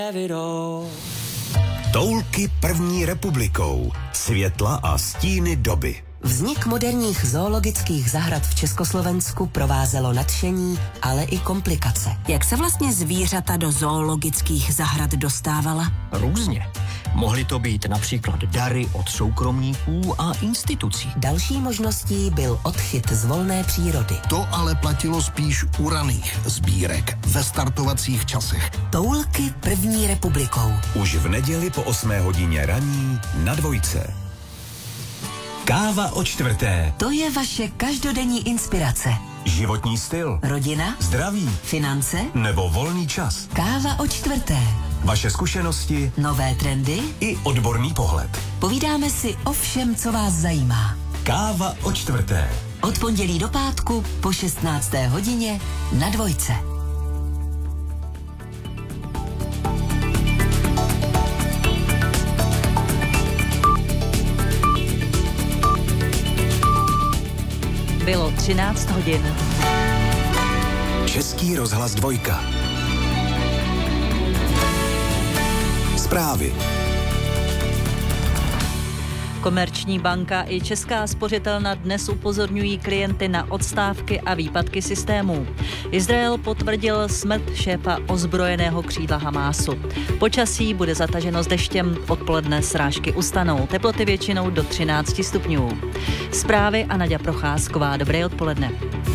Toulky první republikou. Světla a stíny doby. Vznik moderních zoologických zahrad v Československu provázelo nadšení, ale i komplikace. Jak se vlastně zvířata do zoologických zahrad dostávala? Různě. Mohly to být například dary od soukromníků a institucí. Další možností byl odchyt z volné přírody. To ale platilo spíš u raných sbírek ve startovacích časech. Toulky první republikou. Už v neděli po 8 hodině raní na Dvojce. Káva o 4. To je vaše každodenní inspirace. Životní styl. Rodina. Zdraví. Finance. Nebo volný čas. Káva o 4. Vaše zkušenosti. Nové trendy. I odborný pohled. Povídáme si o všem, co vás zajímá. Káva o 4. Od pondělí do pátku po 16. hodině na Dvojce. Bylo 13 hodin. Český rozhlas 2. Zprávy. Komerční banka i Česká spořitelna dnes upozorňují klienty na odstávky a výpadky systémů. Izrael potvrdil smrt šéfa ozbrojeného křídla Hamásu. Počasí bude zataženo s deštěm, odpoledne srážky ustanou, teploty většinou do 13 stupňů. Zprávy a Naďa Procházková. Dobré odpoledne.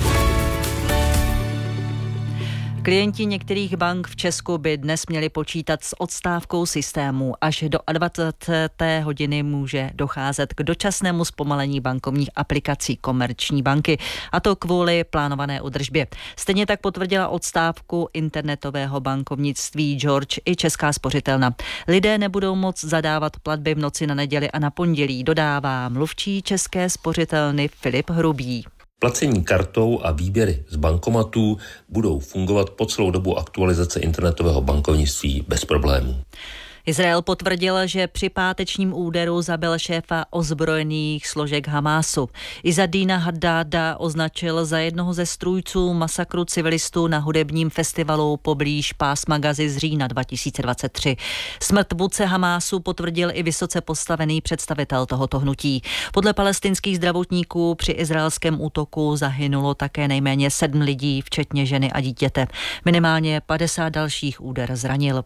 Klienti některých bank v Česku by dnes měli počítat s odstávkou systému. Až do 20. hodiny může docházet k dočasnému zpomalení bankovních aplikací Komerční banky, a to kvůli plánované údržbě. Stejně tak potvrdila odstávku internetového bankovnictví George i Česká spořitelna. Lidé nebudou moct zadávat platby v noci na neděli a na pondělí, dodává mluvčí České spořitelny Filip Hrubý. Placení kartou a výběry z bankomatů budou fungovat po celou dobu aktualizace internetového bankovnictví bez problémů. Izrael potvrdil, že při pátečním úderu zabil šéfa ozbrojených složek Hamásu. Izzadína Haddáda označil za jednoho ze strůjců masakru civilistů na hudebním festivalu poblíž pásma Gazy z října 2023. Smrt vůdce Hamásu potvrdil i vysoce postavený představitel tohoto hnutí. Podle palestinských zdravotníků při izraelském útoku zahynulo také nejméně 7 lidí, včetně ženy a dítěte. Minimálně 50 dalších úder zranil.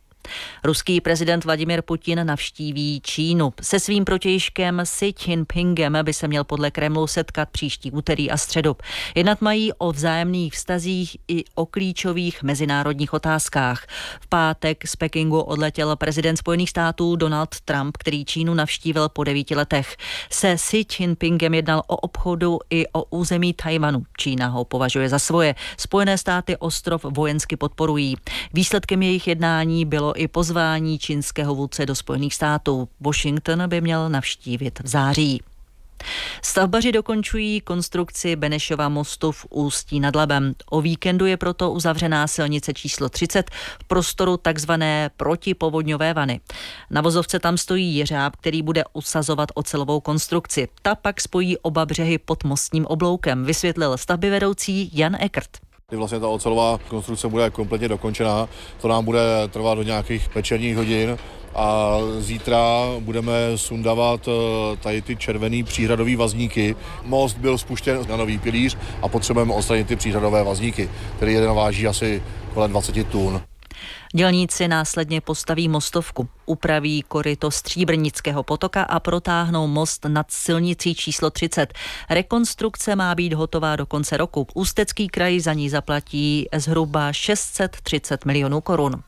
Ruský prezident Vladimir Putin navštíví Čínu. Se svým protějškem Xi Jinpingem by se měl podle Kremlu setkat příští úterý a středu. Jednat mají o vzájemných vztazích i o klíčových mezinárodních otázkách. V pátek z Pekingu odletěl prezident Spojených států Donald Trump, který Čínu navštívil po 9 letech. Se Xi Jinpingem jednal o obchodu i o území Tchaj-wanu. Čína ho považuje za svoje. Spojené státy ostrov vojensky podporují. Výsledkem jejich jednání bylo i pozvání čínského vůdce do Spojených států. Washington by měl navštívit v září. Stavbaři dokončují konstrukci Benešova mostu v Ústí nad Labem. O víkendu je proto uzavřená silnice číslo 30 v prostoru takzvané protipovodňové vany. Na vozovce tam stojí jeřáb, který bude usazovat ocelovou konstrukci. Ta pak spojí oba břehy pod mostním obloukem, vysvětlil stavbyvedoucí Jan Ekert. Kdy vlastně ta ocelová konstrukce bude kompletně dokončená, to nám bude trvat do nějakých večerních hodin a zítra budeme sundavat tady ty červený příhradový vazníky. Most byl spuštěn na nový pilíř a potřebujeme odstranit ty příhradové vazníky, který jeden váží asi kolem 20 tun. Dělníci následně postaví mostovku, upraví koryto Stříbrnického potoka a protáhnou most nad silnicí číslo 30. Rekonstrukce má být hotová do konce roku. Ústecký kraj za ní zaplatí zhruba 630 milionů korun.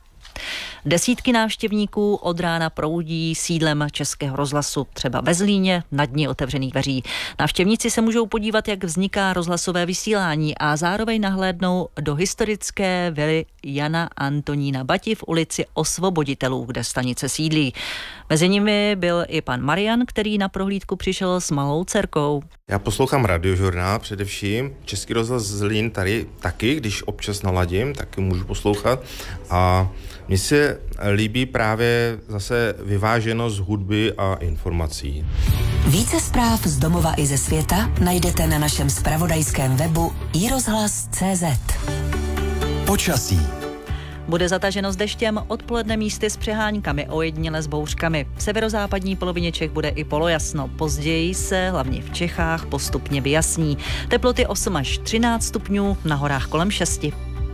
Desítky návštěvníků od rána proudí sídlem Českého rozhlasu, třeba ve Zlíně na dni otevřených dveří. Návštěvníci se můžou podívat, jak vzniká rozhlasové vysílání a zároveň nahlédnou do historické vily Jana Antonína Bati v ulici Osvoboditelů, kde stanice sídlí. Mezi nimi byl i pan Marian, který na prohlídku přišel s malou dcerkou. Já poslouchám radiožurnál především, Český rozhlas Zlín tady taky, když občas naladím, taky můžu poslouchat a mně se líbí právě zase vyváženost hudby a informací. Více zpráv z domova i ze světa najdete na našem zpravodajském webu iRozhlas.cz. Počasí. Bude zataženo s deštěm, odpoledne místy s přeháňkami, ojediněle s bouřkami. V severozápadní polovině Čech bude i polojasno. Později se hlavně v Čechách postupně vyjasní. Teploty 8 až 13 stupňů, na horách kolem 6.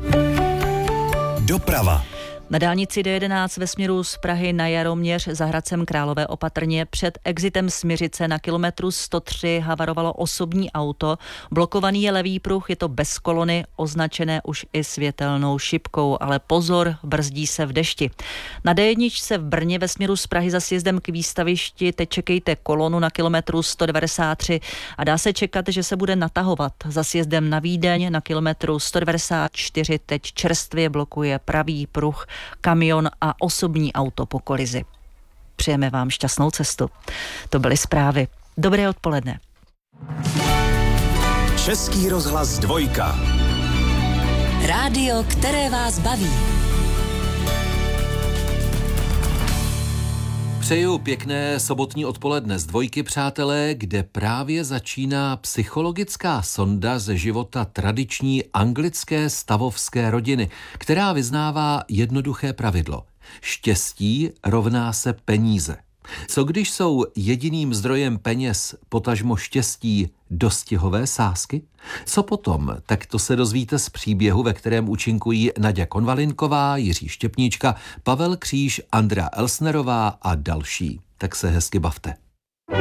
Doprava. Na dálnici D11 ve směru z Prahy na Jaroměř za Hradcem Králové opatrně před exitem Smiřice na kilometru 103 havarovalo osobní auto. Blokovaný je levý pruh, je to bez kolony, označené už i světelnou šipkou, ale pozor, brzdí se v dešti. Na D1 v Brně ve směru z Prahy za sjezdem k výstavišti teď čekejte kolonu na kilometru 193 a dá se čekat, že se bude natahovat. Za sjezdem na Vídeň na kilometru 194 teď čerstvě blokuje pravý pruh kamion a osobní auto po kolizi. Přejeme vám šťastnou cestu. To byly zprávy. Dobré odpoledne. Český rozhlas 2. Rádio, které vás baví. Přeju pěkné sobotní odpoledne z 2, přátelé, kde právě začíná psychologická sonda ze života tradiční anglické stavovské rodiny, která vyznává jednoduché pravidlo. Štěstí rovná se peníze. Co když jsou jediným zdrojem peněz, potažmo štěstí, dostihové sázky? Co potom? Tak to se dozvíte z příběhu, ve kterém účinkují Naďa Konvalinková, Jiří Štěpníčka, Pavel Kříž, Andrea Elsnerová a další. Tak se hezky bavte.